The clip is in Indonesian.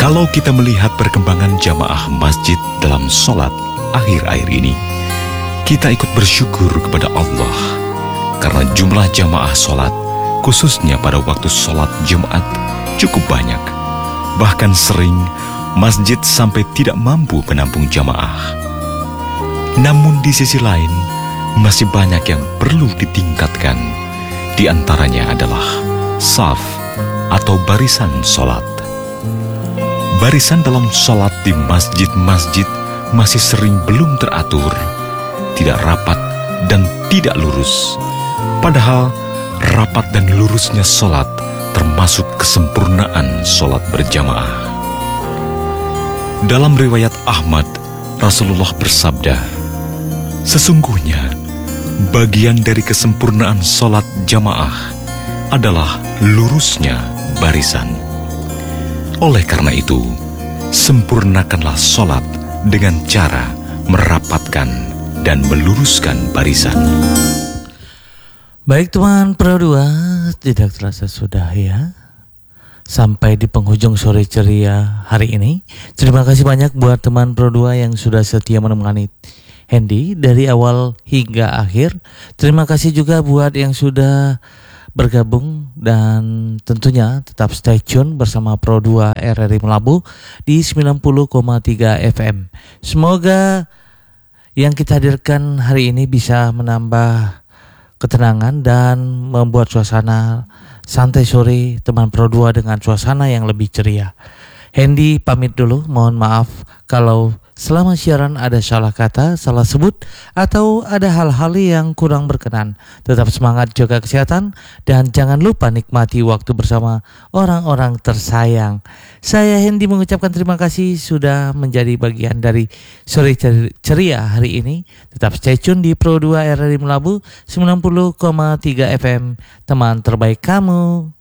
Kalau kita melihat perkembangan jamaah masjid dalam sholat akhir-akhir ini, kita ikut bersyukur kepada Allah karena jumlah jamaah sholat, khususnya pada waktu sholat Jumat, cukup banyak. Bahkan sering masjid sampai tidak mampu menampung jamaah. Namun di sisi lain, masih banyak yang perlu ditingkatkan. Di antaranya adalah shaf atau barisan sholat. Barisan dalam sholat di masjid-masjid masih sering belum teratur, tidak rapat dan tidak lurus. Padahal rapat dan lurusnya sholat termasuk kesempurnaan sholat berjamaah. Dalam riwayat Ahmad, Rasulullah bersabda, "Sesungguhnya bagian dari kesempurnaan sholat jamaah adalah lurusnya barisan. Oleh karena itu, sempurnakanlah sholat dengan cara merapatkan dan meluruskan barisan." Baik teman Pro 2, tidak terasa sudah ya sampai di penghujung sore ceria hari ini. Terima kasih banyak buat teman Pro 2 yang sudah setia menemani Hendy dari awal hingga akhir. Terima kasih juga buat yang sudah bergabung dan tentunya tetap stay tune bersama Pro 2 RRI Melabu di 90,3 FM. Semoga yang kita hadirkan hari ini bisa menambah ketenangan dan membuat suasana santai sore teman Pro 2 dengan suasana yang lebih ceria. Hendy pamit dulu, mohon maaf kalau selama siaran ada salah kata, salah sebut, atau ada hal-hal yang kurang berkenan. Tetap semangat, jaga kesehatan, dan jangan lupa nikmati waktu bersama orang-orang tersayang. Saya Hendy mengucapkan terima kasih sudah menjadi bagian dari sore ceria hari ini. Tetap stay tune di Pro 2 RRI Melabu 90,3 FM, teman terbaik kamu.